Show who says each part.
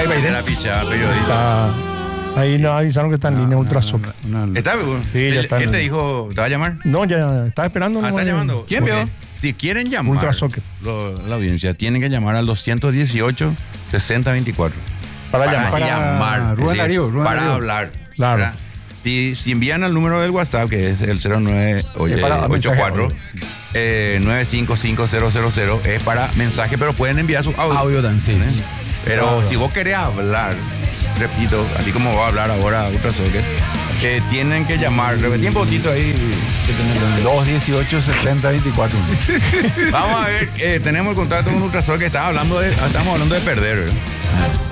Speaker 1: De la pichada, periodista.
Speaker 2: Ahí nos avisaron que está en línea Ultrasoc.
Speaker 1: ¿Está?
Speaker 2: Sí, ya está.
Speaker 1: ¿Él te dijo, te va a llamar?
Speaker 2: No, ya estaba esperando.
Speaker 1: ¿Está llamando?
Speaker 3: ¿Quién vio?
Speaker 1: Si quieren llamar,
Speaker 2: Ultrasoc.
Speaker 1: la audiencia, tienen que llamar al 218-6024.
Speaker 2: Para
Speaker 1: llamar.
Speaker 3: Rubén
Speaker 1: es decir,
Speaker 3: Darío, Rubén
Speaker 1: para
Speaker 3: Darío.
Speaker 1: hablar.
Speaker 2: Claro.
Speaker 1: ¿verdad? Si envían al número del WhatsApp, que es el 0984 95500, es para mensaje, pero pueden enviar su audio.
Speaker 3: Audio tan sí.
Speaker 1: Pero
Speaker 2: Claro.
Speaker 1: si vos querés hablar, repito, así como va a hablar ahora Ultrasocket, tienen que llamar. Repetí un poquito ahí.
Speaker 3: 218-7024.
Speaker 1: Vamos a ver, tenemos el contacto con Ultrasocket, estamos hablando de perder. ¿verdad?